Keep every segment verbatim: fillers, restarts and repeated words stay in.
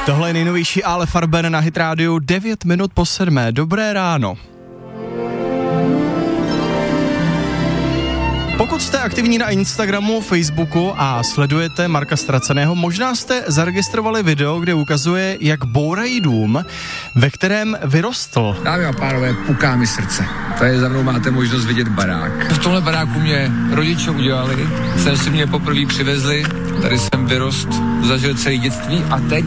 Tohle je nejnovější Ale Farben na Hit rádiu, devět minut po sedmé. Dobré ráno. Pokud jste aktivní na Instagramu, Facebooku a sledujete Marka Ztraceného, možná jste zaregistrovali video, kde ukazuje, jak bourají dům, ve kterém vyrostl. Dámy a pánové, puká mi srdce. Tady za mnou máte možnost vidět barák. V tomhle baráku mě rodiče udělali, sem si mě poprvé přivezli, tady jsem vyrost, zažil celé dětství a teď,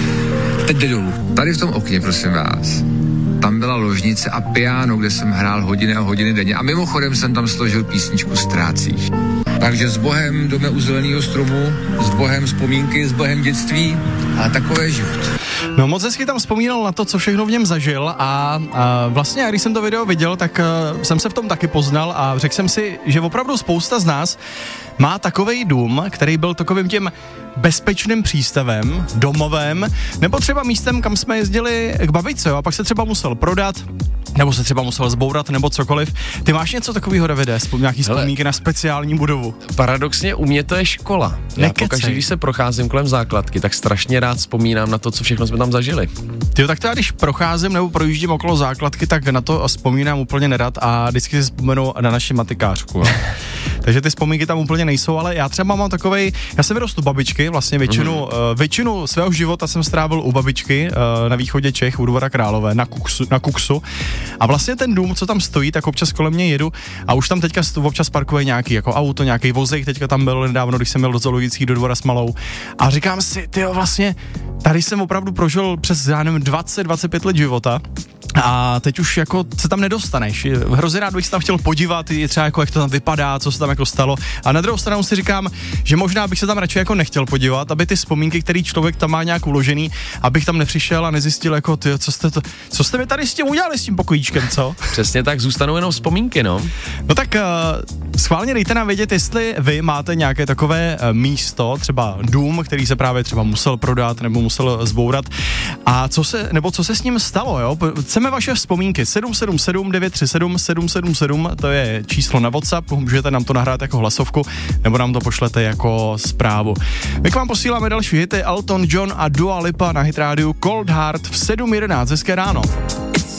teď jde dolů. Tady v tom okně, prosím vás, tam byla ložnice a piano, kde jsem hrál hodiny a hodiny denně. A mimochodem jsem tam složil písničku Ztrácíš. Takže s Bohem jdeme u zeleného stromu, s Bohem vzpomínky, s Bohem dětství a takové život. No moc hezky tam vzpomínal na to, co všechno v něm zažil a, a vlastně, když jsem to video viděl, tak uh, jsem se v tom taky poznal a řekl jsem si, že opravdu spousta z nás má takovej dům, který byl takovým tím bezpečným přístavem, domovem, nebo třeba místem, kam jsme jezdili k babičce, jo, a pak se třeba musel prodat, nebo se třeba musel zbourat, nebo cokoliv. Ty máš něco takového, Davide, nějaký vzpomínky na speciální budovu? Paradoxně u mě to je škola. Já pokaždé, když se procházím kolem základky, tak strašně rád vzpomínám na to, co všechno jsme tam zažili. Ty tak to já, když procházím nebo projíždím okolo základky, tak na to vzpomínám úplně nerad a vždycky si vzpomenu na naši matikářku. Takže ty vzpomínky tam úplně nejsou, ale já třeba mám takovej, já jsem vyrostu babičky, vlastně většinu, mm. uh, většinu svého života jsem strávil u babičky uh, na východě Čech, u Dvora Králové, na Kuksu, na Kuksu. A vlastně ten dům, co tam stojí, tak občas kolem mě jedu a už tam teďka občas parkuje nějaký jako auto, nějaký vozík, teďka tam byl nedávno, když jsem měl do zoologických do Dvora s malou. A říkám si, tyjo, vlastně tady jsem opravdu prožil přes, já nevím, dvacet dvacet pět let života. A teď už jako se tam nedostaneš. Hrozně rád bych se tam chtěl podívat, třeba jako jak to tam vypadá, co se tam jako stalo. A na druhou stranu si říkám, že možná bych se tam radši jako nechtěl podívat, aby ty vzpomínky, který člověk tam má nějak uložený, abych tam nepřišel a nezjistil jako ty, co jste to, co jste mi tady s tím udělali s tím pokojíčkem, co? Přesně tak, zůstanou jenom vzpomínky, no. No tak uh, schválně dejte nám vědět, jestli vy máte nějaké takové uh, místo, třeba dům, který se právě třeba musel prodat nebo musel zbourat. A co se, nebo co se s ním stalo, jo? Chceme vaše vzpomínky. sedm sedm sedm devět tři sedm sedm sedm sedm, to je číslo na WhatsApp, můžete nám to nahrát jako hlasovku, nebo nám to pošlete jako zprávu. My k vám posíláme další hity, Elton John a Dua Lipa na Hit rádiu, Cold Heart v sedm jedenáct. Hezké ráno.